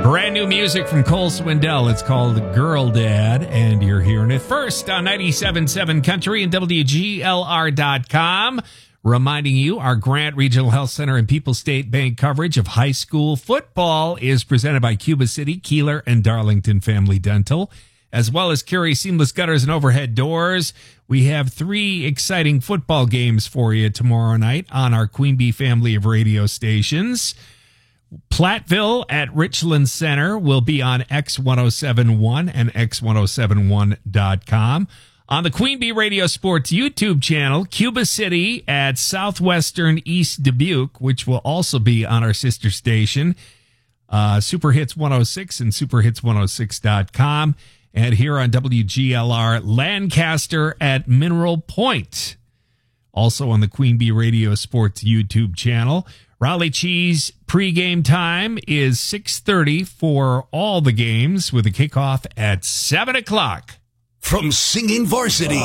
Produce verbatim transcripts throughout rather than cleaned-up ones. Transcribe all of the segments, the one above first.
Brand new music from Cole Swindell. It's called Girl Dad, and you're hearing it first on ninety-seven point seven Country and W G L R dot com. Reminding you, our Grant Regional Health Center and People's State Bank coverage of high school football is presented by Cuba City, Keeler, and Darlington Family Dental, as well as Curie Seamless Gutters and Overhead Doors. We have three exciting football games for you tomorrow night on our Queen Bee family of radio stations. Platteville at Richland Center will be on X ten seventy-one and X ten seventy-one dot com. On the Queen Bee Radio Sports YouTube channel, Cuba City at Southwestern East Dubuque, which will also be on our sister station, uh, Super Hits one oh six and Super Hits one oh six dot com. And here on W G L R, Lancaster at Mineral Point. Also on the Queen Bee Radio Sports YouTube channel. Raleigh Cheese pregame time is six thirty for all the games, with a kickoff at seven o'clock. From singing varsity,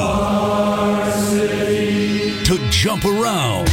varsity to jump around,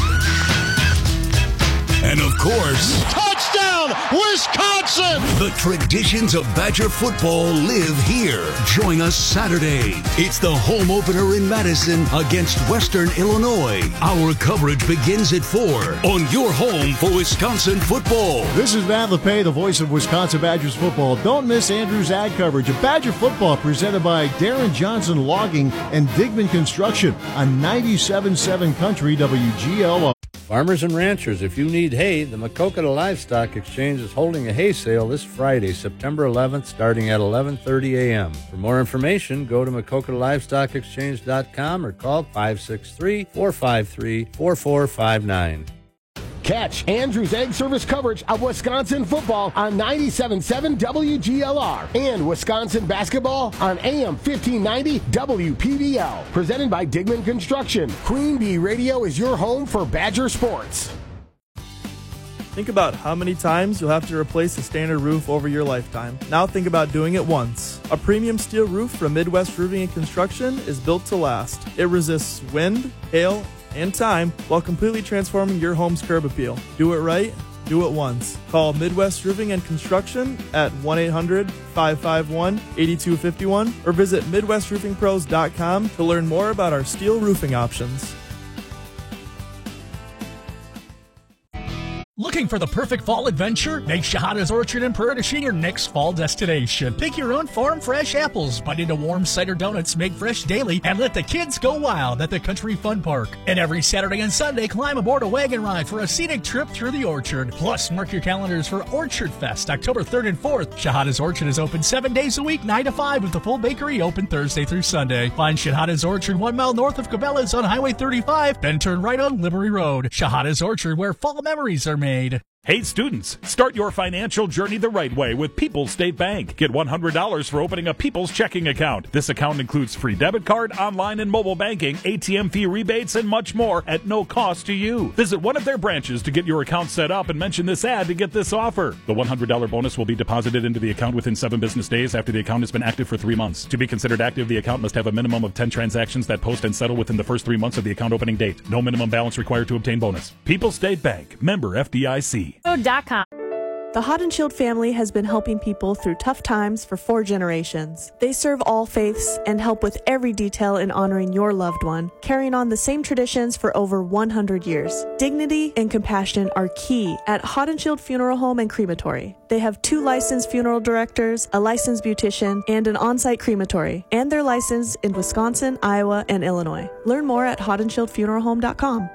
and of course, touchdown, Wisconsin! The traditions of Badger football live here. Join us Saturday. It's the home opener in Madison against Western Illinois. Our coverage begins at four on your home for Wisconsin football. This is Matt LePay, the voice of Wisconsin Badgers football. Don't miss Andrew's ad coverage of Badger football presented by Darren Johnson Logging and Digman Construction on ninety-seven point seven Country W G L R. Farmers and ranchers, if you need hay, the Maquoketa Livestock Exchange is holding a hay sale this Friday, September eleventh, starting at eleven thirty a.m. For more information, go to maquoketa livestock exchange dot com or call five six three, four five three, four four five nine. Catch Andrew's Egg Service coverage of Wisconsin football on ninety-seven point seven W G L R and Wisconsin basketball on A M fifteen ninety W P D L. Presented by Digman Construction. Queen Bee Radio is your home for Badger sports. Think about how many times you'll have to replace a standard roof over your lifetime. Now think about doing it once. A premium steel roof from Midwest Roofing and Construction is built to last. It resists wind, hail, and time while completely transforming your home's curb appeal. Do it right, do it once. Call Midwest Roofing and Construction at one eight hundred, five five one, eight two five one or visit midwest roofing pros dot com to learn more about our steel roofing options. Looking for the perfect fall adventure? Make Shahada's Orchard in Prairie du Chien your next fall destination. Pick your own farm fresh apples, bite into warm cider donuts made fresh daily, and let the kids go wild at the Country Fun Park. And every Saturday and Sunday, climb aboard a wagon ride for a scenic trip through the orchard. Plus, mark your calendars for Orchard Fest, October third and fourth. Shahada's Orchard is open seven days a week, nine to five, with the full bakery open Thursday through Sunday. Find Shahada's Orchard one mile north of Cabela's on Highway thirty-five, then turn right on Liberty Road. Shahada's Orchard, where fall memories are made. Hey students, start your financial journey the right way with People's State Bank. Get one hundred dollars for opening a People's checking account. This account includes free debit card, online and mobile banking, A T M fee rebates, and much more at no cost to you. Visit one of their branches to get your account set up and mention this ad to get this offer. The one hundred dollars bonus will be deposited into the account within seven business days after the account has been active for three months. To be considered active, the account must have a minimum of ten transactions that post and settle within the first three months of the account opening date. No minimum balance required to obtain bonus. People's State Bank, member F D I C. The Hot and Chilled family has been helping people through tough times for four generations. They serve all faiths and help with every detail in honoring your loved one, carrying on the same traditions for over one hundred years. Dignity and compassion are key at Hot and Chilled Funeral Home and Crematory. They have two licensed funeral directors, a licensed beautician, and an on-site crematory, and they're licensed in Wisconsin, Iowa, and Illinois. Learn more at hot and chilled funeral home dot com.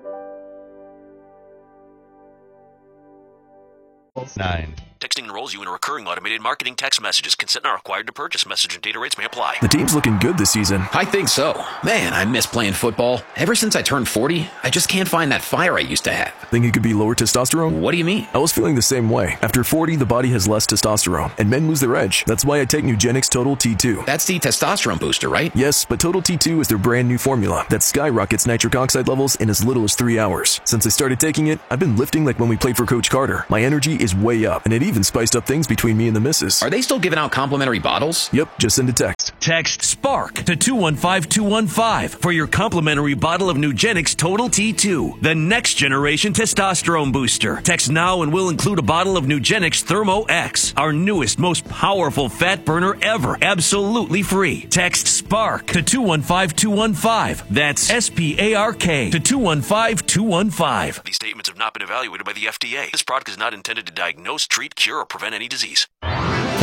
Nine. Texting enrolls you in a recurring automated marketing text messages. Consent not required to purchase. Message and data rates may apply. The team's looking good this season. I think so. Man, I miss playing football. Ever since I turned forty, I just can't find that fire I used to have. Think it could be lower testosterone? What do you mean? I was feeling the same way. After forty, the body has less testosterone, and men lose their edge. That's why I take Nugenix Total T two. That's the testosterone booster, right? Yes, but Total T two is their brand new formula that skyrockets nitric oxide levels in as little as three hours. Since I started taking it, I've been lifting like when we played for Coach Carter. My energy is way up, and it even spiced up things between me and the missus. Are they still giving out complimentary bottles? Yep, just send a text. Text SPARK to two one five two one five for your complimentary bottle of Nugenix Total T two, the next generation testosterone booster. Text now and we'll include a bottle of Nugenix Thermo X, our newest, most powerful fat burner ever, absolutely free. Text SPARK to two one five two one five. That's S P A R K to two one five two one five. These statements have not been evaluated by the F D A. This product is not intended to diagnose, treat, cure, or prevent any disease.